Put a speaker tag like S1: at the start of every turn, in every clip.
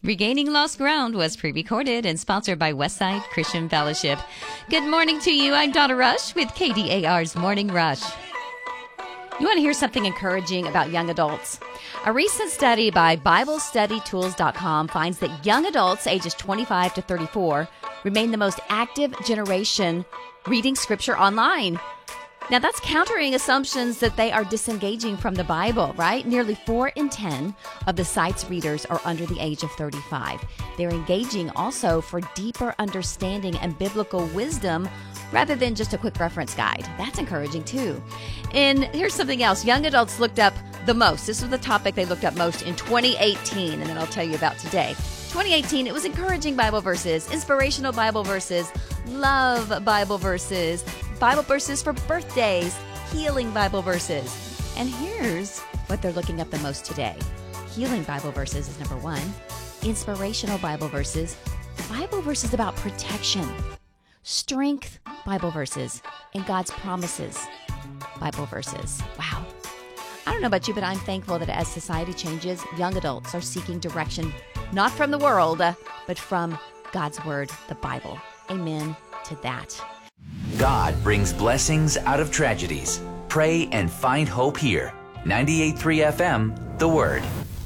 S1: Regaining Lost Ground was pre-recorded and sponsored by Westside Christian Fellowship. Good morning to you. I'm Donna Rush with KDAR's Morning Rush. You want to hear something encouraging about young adults? A recent study by BibleStudyTools.com finds that young adults ages 25 to 34 remain the most active generation reading scripture online. Now, that's countering assumptions that they are disengaging from the Bible, right? Nearly 4 in 10 of the site's readers are under the age of 35. They're engaging also for deeper understanding and biblical wisdom rather than just a quick reference guide. That's encouraging, too. And here's something else. Young adults looked up the most. This was the topic they looked up most in 2018, and then I'll tell you about today. 2018, it was encouraging Bible verses, inspirational Bible verses, love Bible verses for birthdays, healing Bible verses. And here's what they're looking up the most today. Healing Bible verses is number 1. Inspirational Bible verses about protection, strength Bible verses, and God's promises Bible verses. Wow. I don't know about you, but I'm thankful that as society changes, young adults are seeking direction, not from the world, but from God's Word, the Bible. Amen to that.
S2: God brings blessings out of tragedies. Pray and find hope here. 98.3 FM, The Word.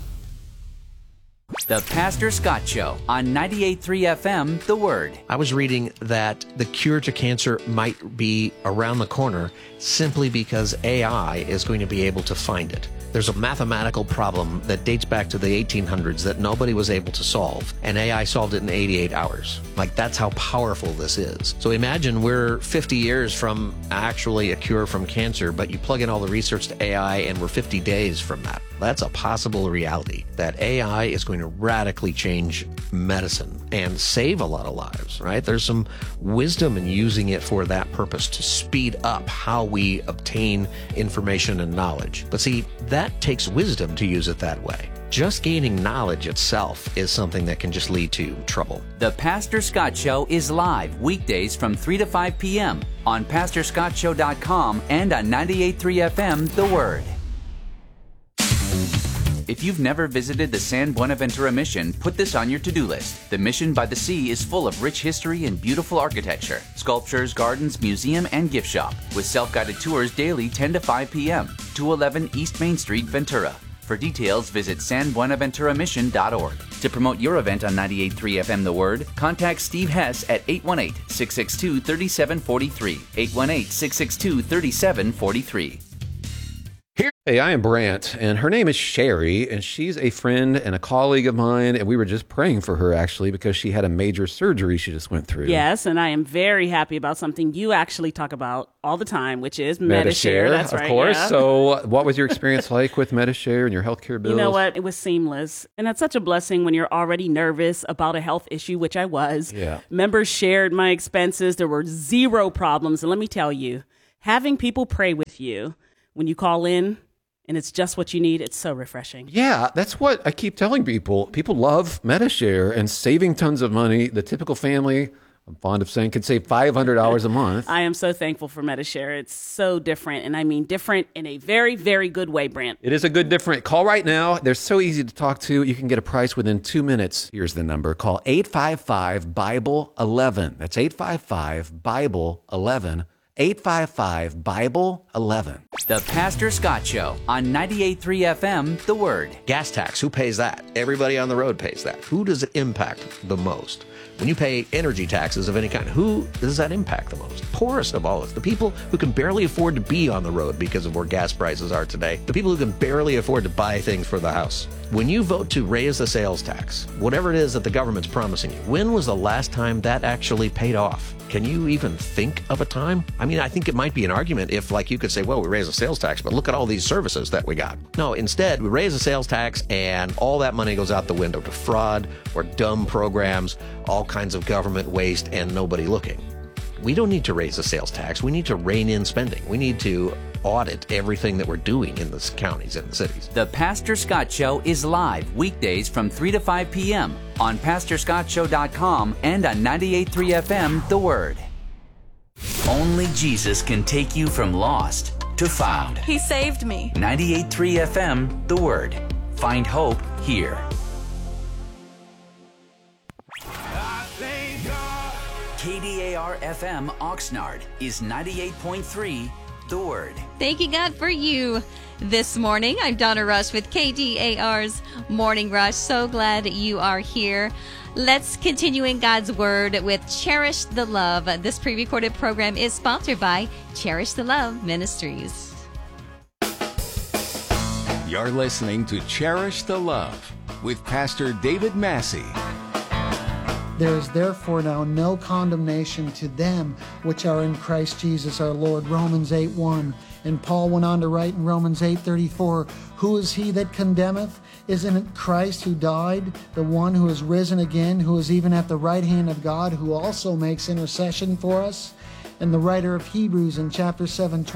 S2: The Pastor Scott Show on 98.3 FM, The Word.
S3: I was reading that the cure to cancer might be around the corner simply because AI is going to be able to find it. There's a mathematical problem that dates back to the 1800s that nobody was able to solve, and AI solved it in 88 hours. Like, that's how powerful this is. So imagine we're 50 years from actually a cure from cancer, but you plug in all the research to AI and we're 50 days from that. That's a possible reality, that AI is going to radically change medicine and save a lot of lives, right? There's some wisdom in using it for that purpose, to speed up how we obtain information and knowledge. But see, that takes wisdom to use it that way. Just gaining knowledge itself is something that can just lead to trouble.
S2: The Pastor Scott Show is live weekdays from 3 to 5 p.m. on PastorScottShow.com and on 98.3 FM, The Word. If you've never visited the San Buenaventura Mission, put this on your to-do list. The Mission by the Sea is full of rich history and beautiful architecture, sculptures, gardens, museum, and gift shop, with self-guided tours daily 10 to 5 p.m. 211 East Main Street, Ventura. For details, visit sanbuenaventuramission.org. To promote your event on 98.3 FM The Word, contact Steve Hess at 818-662-3743, 818-662-3743.
S4: Hey, I am Brant, and her name is Sherry, and she's a friend and a colleague of mine, and we were just praying for her, actually, because she had a major surgery she just went through.
S5: Yes, and I am very happy about something you actually talk about all the time, which is Medi-Share. That's right,
S4: of course.
S5: Yeah.
S4: So what was your experience like with Medi-Share and your healthcare bills?
S5: You know what? It was seamless, and that's such a blessing when you're already nervous about a health issue, which I was.
S4: Yeah.
S5: Members shared my expenses. There were zero problems, and let me tell you, having people pray with you when you call in, and it's just what you need, it's so refreshing.
S4: Yeah, that's what I keep telling people. People love Medi-Share and saving tons of money. The typical family, I'm fond of saying, could save $500 a month.
S5: I am so thankful for Medi-Share. It's so different, and I mean different in a very, very good way, Brant.
S4: It is a good different. Call right now. They're so easy to talk to. You can get a price within 2 minutes. Here's the number. Call 855-BIBLE-11. That's 855-BIBLE-11. 855-BIBLE-11.
S2: The Pastor Scott Show on 98.3 FM, The Word.
S3: Gas tax, who pays that? Everybody on the road pays that. Who does it impact the most? When you pay energy taxes of any kind, who does that impact the most? Poorest of all is the people who can barely afford to be on the road because of where gas prices are today. The people who can barely afford to buy things for the house. When you vote to raise the sales tax, whatever it is that the government's promising you, when was the last time that actually paid off? Can you even think of a time? I mean, I think it might be an argument if, like, you could say, well, we raise the sales tax, but look at all these services that we got. No, instead, we raise the sales tax and all that money goes out the window to fraud or dumb programs, all kinds of government waste, and nobody looking. We don't need to raise the sales tax. We need to rein in spending. We need to audit everything that we're doing in the counties and the cities.
S2: The Pastor Scott Show is live weekdays from 3 to 5 p.m. on PastorScottShow.com and on 98.3 FM, The Word. Only Jesus can take you from lost to found.
S6: He saved me.
S2: 98.3 FM, The Word. Find hope here.
S6: KDAR FM Oxnard is 98.3 The Word.
S1: Thank you, God, for you this morning. I'm Donna Rush with KDAR's Morning Rush. So glad you are here. Let's continue in God's Word with Cherish the Love. This pre-recorded program is sponsored by Cherish the Love Ministries.
S7: You're listening to Cherish the Love with Pastor David Massey.
S8: There is therefore now no condemnation to them which are in Christ Jesus our Lord. Romans 8:1. And Paul went on to write in Romans 8:34, who is he that condemneth? Isn't it Christ who died, the one who is risen again, who is even at the right hand of God, who also makes intercession for us? And the writer of Hebrews in chapter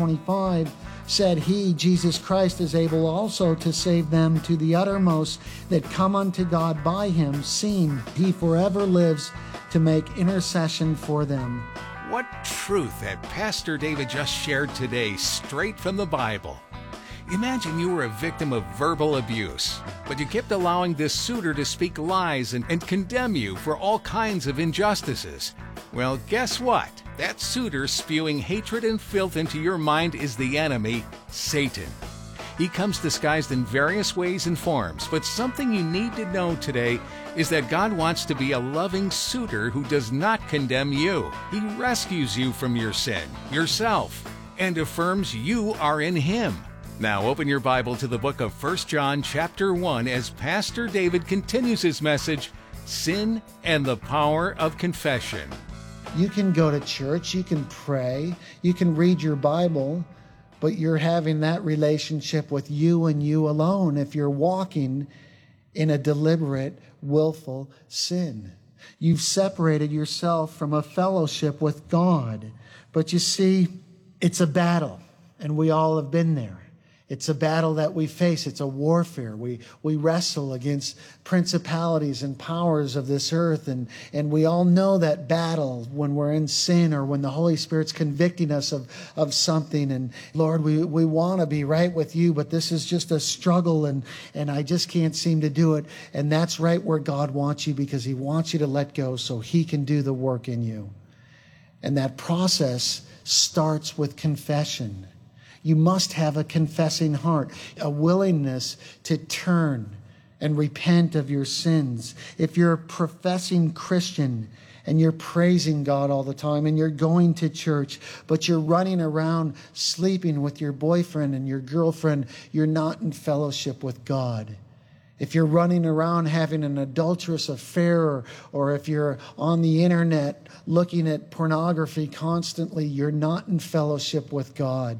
S8: 7:25 said, he, Jesus Christ, is able also to save them to the uttermost that come unto God by him, seeing he forever lives to make intercession for them.
S7: What truth had Pastor David just shared today, straight from the Bible. Imagine you were a victim of verbal abuse, but you kept allowing this suitor to speak lies and condemn you for all kinds of injustices. Well, guess what? That suitor spewing hatred and filth into your mind is the enemy, Satan. He comes disguised in various ways and forms, but something you need to know today is that God wants to be a loving suitor who does not condemn you. He rescues you from your sin, yourself, and affirms you are in Him. Now open your Bible to the book of 1 John chapter 1 as Pastor David continues his message, Sin and the Power of Confession.
S8: You can go to church, you can pray, you can read your Bible, but you're having that relationship with you and you alone if you're walking in a deliberate, willful sin. You've separated yourself from a fellowship with God. But you see, it's a battle, and we all have been there. It's a battle that we face. It's a warfare. We wrestle against principalities and powers of this earth. And we all know that battle when we're in sin or when the Holy Spirit's convicting us of something. And Lord, we want to be right with you, but this is just a struggle and I just can't seem to do it. And that's right where God wants you, because He wants you to let go so He can do the work in you. And that process starts with confession. You must have a confessing heart, a willingness to turn and repent of your sins. If you're a professing Christian and you're praising God all the time and you're going to church, but you're running around sleeping with your boyfriend and your girlfriend, you're not in fellowship with God. If you're running around having an adulterous affair, or if you're on the internet looking at pornography constantly, you're not in fellowship with God.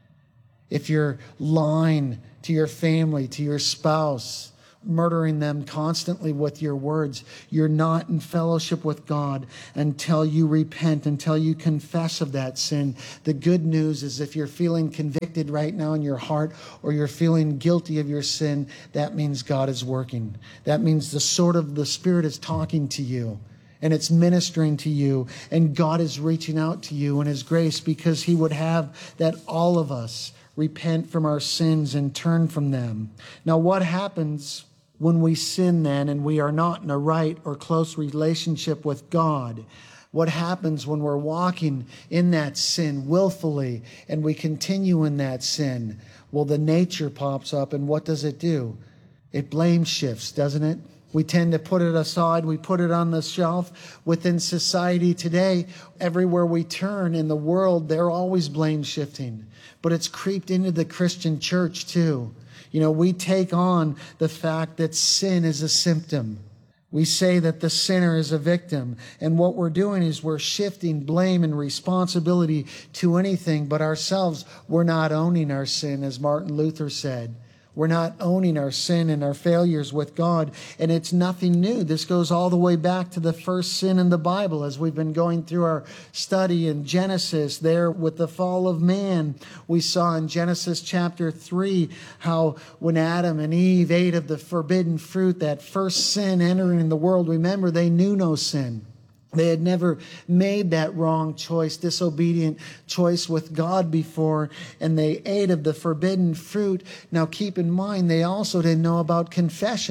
S8: If you're lying to your family, to your spouse, murdering them constantly with your words, you're not in fellowship with God until you repent, until you confess of that sin. The good news is if you're feeling convicted right now in your heart, or you're feeling guilty of your sin, that means God is working. That means the sword of the Spirit is talking to you. And it's ministering to you, and God is reaching out to you in His grace, because He would have that all of us repent from our sins and turn from them. Now, what happens when we sin then and we are not in a right or close relationship with God? What happens when we're walking in that sin willfully and we continue in that sin? Well, the nature pops up, and what does it do? It blame shifts, doesn't it? We tend to put it aside. We put it on the shelf. Within society today, everywhere we turn in the world, they're always blame shifting. But it's creeped into the Christian church too. You know, we take on the fact that sin is a symptom. We say that the sinner is a victim. And what we're doing is we're shifting blame and responsibility to anything but ourselves. We're not owning our sin, as Martin Luther said. We're not owning our sin and our failures with God. And it's nothing new. This goes all the way back to the first sin in the Bible, as we've been going through our study in Genesis there with the fall of man. We saw in Genesis chapter 3 how when Adam and Eve ate of the forbidden fruit, that first sin entering the world, remember, they knew no sin. They had never made that wrong choice, disobedient choice with God before, and they ate of the forbidden fruit. Now keep in mind, they also didn't know about confession.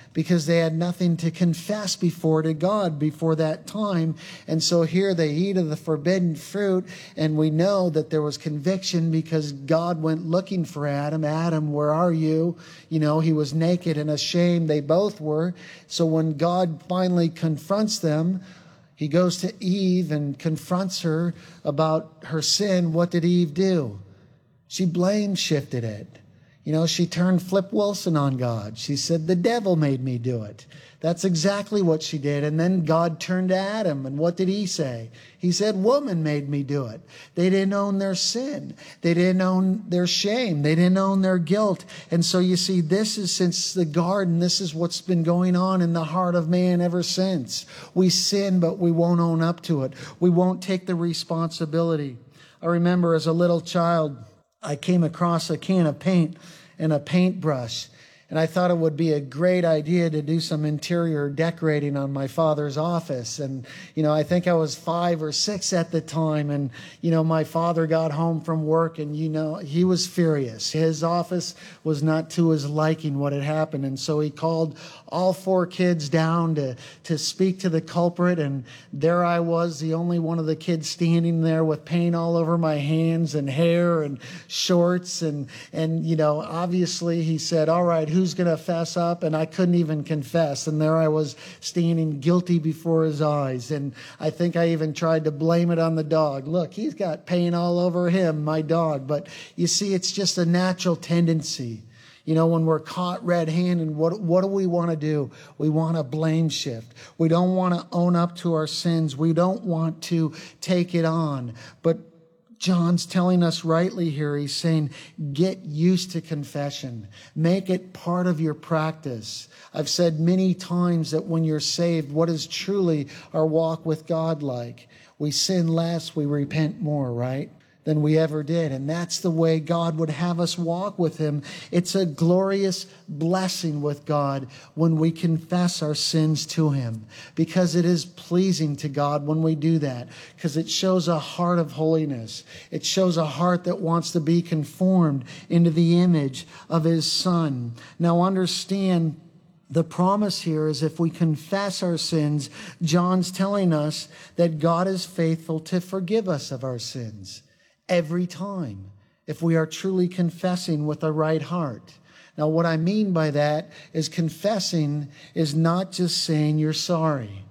S8: because they had nothing to confess before to God before that time. And so here they eat of the forbidden fruit, and we know that there was conviction because God went looking for Adam. Adam, where are you? You know, he was naked and ashamed. They both were. So when God finally confronts them, he goes to Eve and confronts her about her sin. What did Eve do? She blame shifted it. You know, she turned Flip Wilson on God. She said, the devil made me do it. That's exactly what she did. And then God turned to Adam, and what did he say? He said, woman made me do it. They didn't own their sin. They didn't own their shame. They didn't own their guilt. And so you see, this is since the garden, this is what's been going on in the heart of man ever since. We sin, but we won't own up to it. We won't take the responsibility. I remember as a little child, I came across a can of paint and a paintbrush, and I thought it would be a great idea to do some interior decorating on my father's office. And, you know, I think I was 5 or 6 at the time. And, you know, my father got home from work and, you know, he was furious. His office was not to his liking what had happened. And so he called all 4 kids down to speak to the culprit. And there I was, the only one of the kids standing there with paint all over my hands and hair and shorts. And you know, obviously he said, all right, who's going to fess up? And I couldn't even confess. And there I was standing guilty before his eyes. And I think I even tried to blame it on the dog. Look, he's got paint all over him, my dog. But you see, it's just a natural tendency. You know, when we're caught red-handed, what do we want to do? We want to blame shift. We don't want to own up to our sins. We don't want to take it on. But John's telling us rightly here, he's saying, get used to confession. Make it part of your practice. I've said many times that when you're saved, what is truly our walk with God like? We sin less, we repent more, right? Than we ever did. And that's the way God would have us walk with him. It's a glorious blessing with God when we confess our sins to him, because it is pleasing to God when we do that, because it shows a heart of holiness. It shows a heart that wants to be conformed into the image of his Son. Now understand, the promise here is if we confess our sins, John's telling us that God is faithful to forgive us of our sins. Every time, if we are truly confessing with a right heart. Now, what I mean by that is confessing is not just saying you're sorry.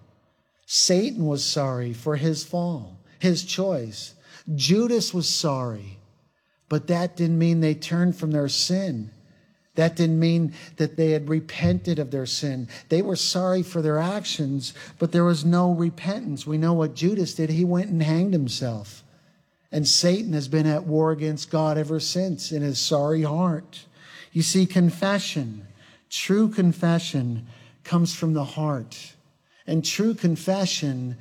S8: Satan was sorry for his fall, his choice. Judas was sorry, but that didn't mean they turned from their sin. That didn't mean that they had repented of their sin. They were sorry for their actions, but there was no repentance. We know what Judas did. He went and hanged himself. And Satan has been at war against God ever since in his sorry heart. You see, confession, true confession, comes from the heart. And true confession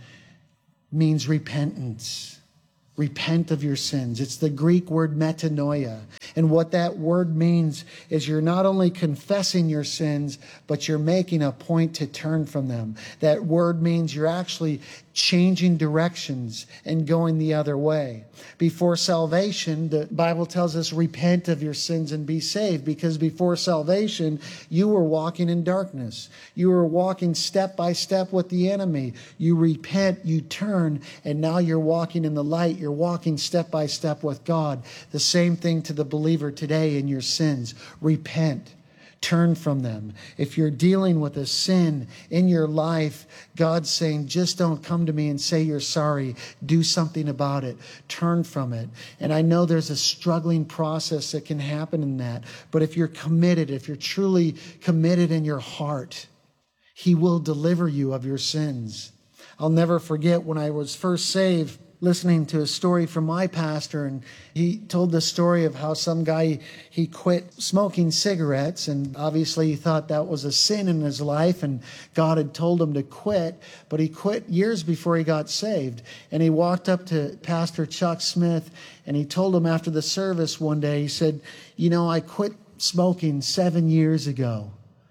S8: means repentance. Repent of your sins. It's the Greek word metanoia. And what that word means is you're not only confessing your sins, but you're making a point to turn from them. That word means you're actually changing directions and going the other way. Before salvation, the Bible tells us, repent of your sins and be saved, because before salvation, you were walking in darkness. You were walking step by step with the enemy. You repent, you turn, and now you're walking in the light. You're walking step by step with God. The same thing to the believer today in your sins. Repent. Turn from them. If you're dealing with a sin in your life, God's saying, just don't come to me and say you're sorry. Do something about it. Turn from it. And I know there's a struggling process that can happen in that. But if you're committed, if you're truly committed in your heart, he will deliver you of your sins. I'll never forget when I was first saved, listening to a story from my pastor, and he told the story of how some guy, he quit smoking cigarettes, and obviously he thought that was a sin in his life, and God had told him to quit, but he quit years before he got saved. And he walked up to Pastor Chuck Smith, and he told him after the service one day, he said, you know, I quit smoking 7 years ago,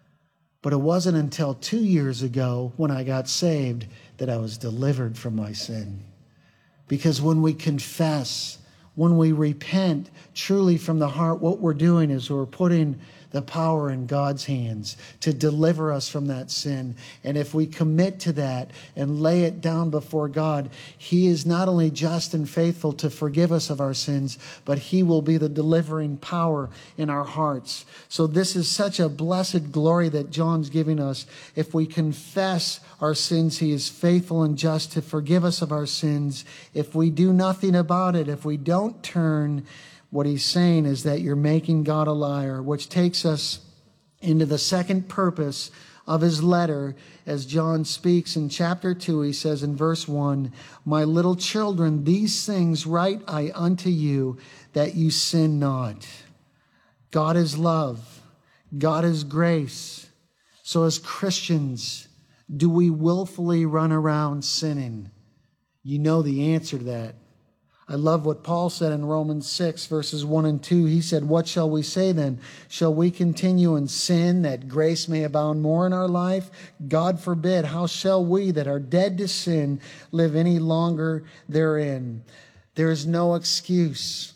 S8: but it wasn't until 2 years ago when I got saved that I was delivered from my sin. Because when we confess, when we repent truly from the heart, what we're doing is we're putting the power in God's hands to deliver us from that sin. And if we commit to that and lay it down before God, He is not only just and faithful to forgive us of our sins, but He will be the delivering power in our hearts. So this is such a blessed glory that John's giving us. If we confess our sins, He is faithful and just to forgive us of our sins. If we do nothing about it, if we don't turn, what he's saying is that you're making God a liar, which takes us into the second purpose of his letter. As John speaks in chapter 2, he says in verse 1, "My little children, these things write I unto you, that you sin not." God is love. God is grace. So as Christians, do we willfully run around sinning? You know the answer to that. I love what Paul said in Romans 6, verses 1 and 2. He said, "What shall we say then? Shall we continue in sin that grace may abound more in our life? God forbid. How shall we that are dead to sin live any longer therein?" There is no excuse.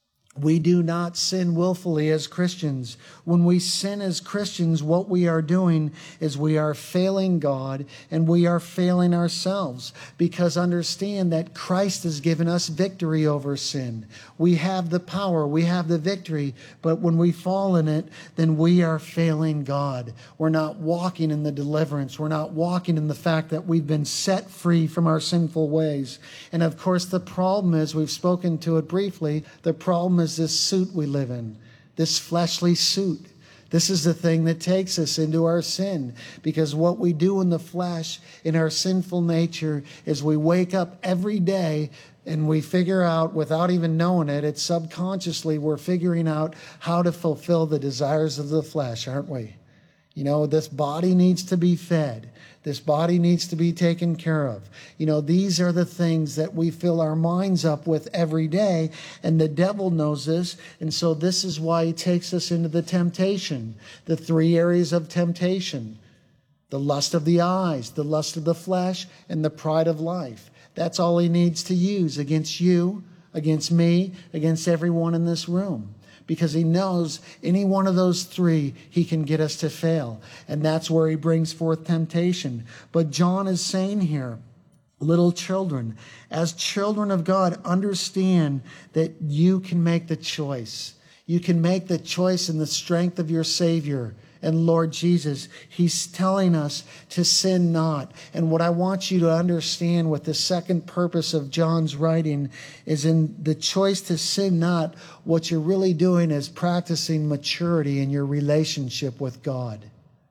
S8: We do not sin willfully as Christians. When we sin as Christians, what we are doing is we are failing God and we are failing ourselves. Because understand that Christ has given us victory over sin. We have the power, we have the victory, but when we fall in it, then we are failing God. We're not walking in the deliverance. We're not walking in the fact that we've been set free from our sinful ways. And of course, the problem is, we've spoken to it briefly, the problem is this suit we live in, this fleshly suit. This is the thing that takes us into our sin, because what we do in the flesh, in our sinful nature, is we wake up every day and we figure out, without even knowing it, it's subconsciously we're figuring out how to fulfill the desires of the flesh, aren't we? You know, this body needs to be fed. This body needs to be taken care of. You know, these are the things that we fill our minds up with every day, and the devil knows this, and so this is why he takes us into the temptation, the three areas of temptation: the lust of the eyes, the lust of the flesh, and the pride of life. That's all he needs to use against you, against me, against everyone in this room. Because he knows any one of those three, he can get us to fail. And that's where he brings forth temptation. But John is saying here, little children, as children of God, understand that you can make the choice. You can make the choice in the strength of your Savior and Lord Jesus. He's telling us to sin not. And what I want you to understand with the second purpose of John's writing is, in the choice to sin not, what you're really doing is practicing maturity in your relationship with God.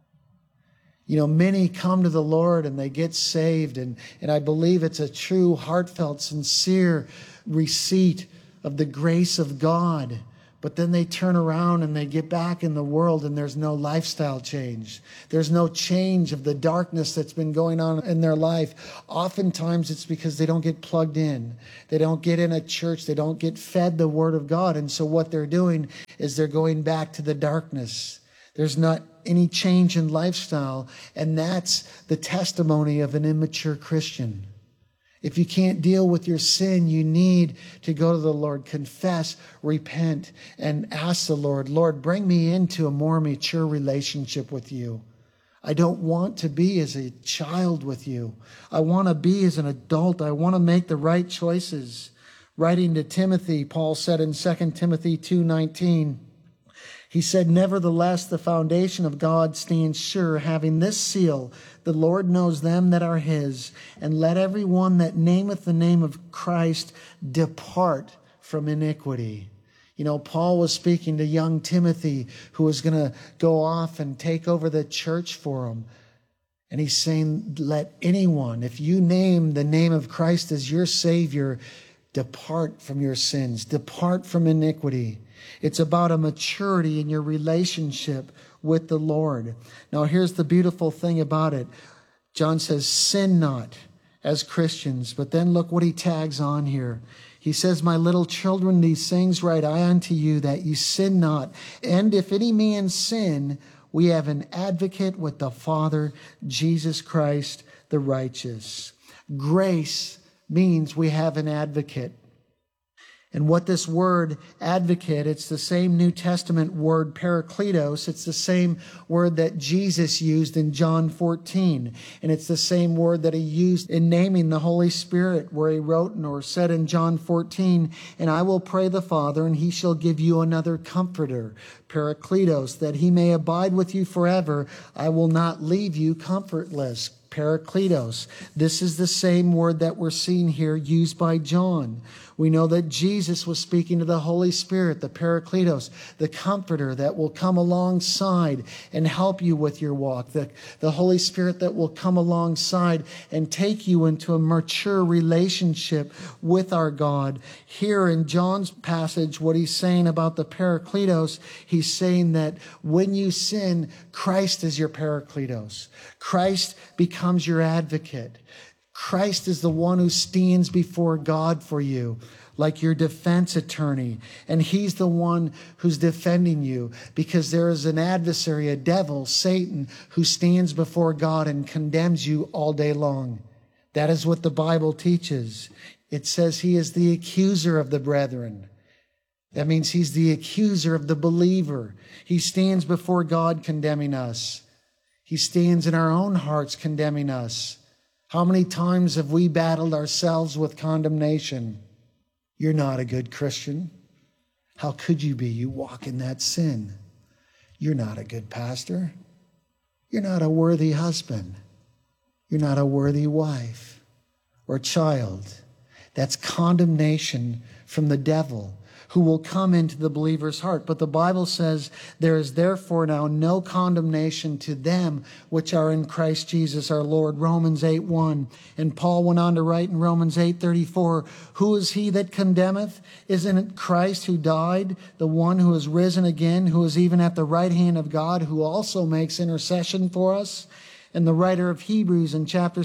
S8: You know, many come to the Lord and they get saved, and I believe it's a true, heartfelt, sincere receipt of the grace of God. But then they turn around and they get back in the world, and there's no lifestyle change. There's no change of the darkness that's been going on in their life. Oftentimes it's because they don't get plugged in. They don't get in a church. They don't get fed the Word of God. And so what they're doing is they're going back to the darkness. There's not any change in lifestyle. And that's the testimony of an immature Christian. If you can't deal with your sin, you need to go to the Lord, confess, repent, and ask the Lord, Lord, bring me into a more mature relationship with you. I don't want to be as a child with you. I want to be as an adult. I want to make the right choices. Writing to Timothy, Paul said in 2 Timothy 2:19, he said, "Nevertheless, the foundation of God stands sure, having this seal, the Lord knows them that are his, and let every one that nameth the name of Christ depart from iniquity." You know, Paul was speaking to young Timothy, who was going to go off and take over the church for him. And he's saying, let anyone, if you name the name of Christ as your Savior, depart from your sins, depart from iniquity. It's about a maturity in your relationship with the Lord. Now, here's the beautiful thing about it. John says, sin not as Christians. But then look what he tags on here. He says, "My little children, these things write I unto you, that you sin not. And if any man sin, we have an advocate with the Father, Jesus Christ the righteous." Grace means we have an advocate. And what this word advocate, it's the same New Testament word parakletos. It's the same word that Jesus used in John 14. And it's the same word that he used in naming the Holy Spirit, where he wrote or said in John 14, and I will pray the Father, and he shall give you another comforter, parakletos, that he may abide with you forever. I will not leave you comfortless. Parakletos. This is the same word that we're seeing here used by John. We know that Jesus was speaking to the Holy Spirit, the Parakletos, the Comforter that will come alongside and help you with your walk. The Holy Spirit that will come alongside and take you into a mature relationship with our God. Here in John's passage, what he's saying about the Parakletos, he's saying that when you sin, Christ is your Parakletos. Christ becomes your advocate. Christ is the one who stands before God for you, like your defense attorney. And he's the one who's defending you, because there is an adversary, a devil, Satan, who stands before God and condemns you all day long. That is what the Bible teaches. It says he is the accuser of the brethren. That means he's the accuser of the believer. He stands before God condemning us. He stands in our own hearts condemning us. How many times have we battled ourselves with condemnation? You're not a good Christian. How could you be? You walk in that sin. You're not a good pastor. You're not a worthy husband. You're not a worthy wife or child. That's condemnation from the devil, who will come into the believer's heart. But the Bible says there is therefore now no condemnation to them which are in Christ Jesus our Lord. Romans 8:1. And Paul went on to write in Romans 8:34, who is he that condemneth? Isn't it Christ who died, the one who is risen again, who is even at the right hand of God, who also makes intercession for us? And the writer of Hebrews in chapter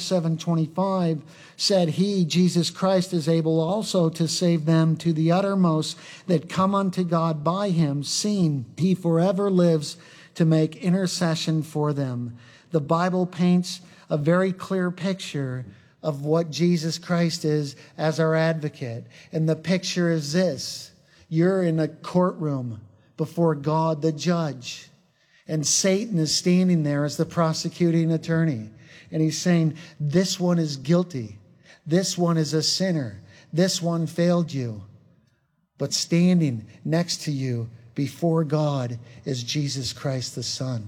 S8: 7:25 said, he, Jesus Christ, is able also to save them to the uttermost that come unto God by him, seeing he forever lives to make intercession for them. The Bible paints a very clear picture of what Jesus Christ is as our advocate. And the picture is this. You're in a courtroom before God the judge. And Satan is standing there as the prosecuting attorney. And he's saying, this one is guilty. This one is a sinner. This one failed you. But standing next to you before God is Jesus Christ the Son.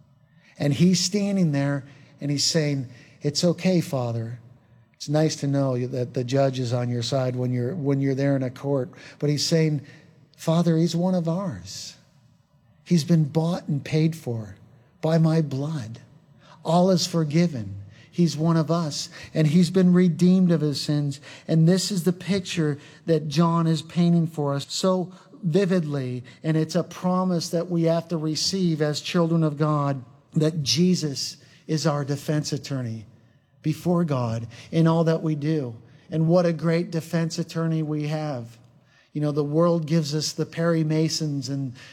S8: And he's standing there and he's saying, it's okay, Father. It's nice to know that the judge is on your side when you're there in a court. But he's saying, Father, he's one of ours. He's been bought and paid for by my blood. All is forgiven. He's one of us, and he's been redeemed of his sins. And this is the picture that John is painting for us so vividly. And it's a promise that we have to receive as children of God, that Jesus is our defense attorney before God in all that we do. And what a great defense attorney we have. You know, the world gives us the Perry Masons and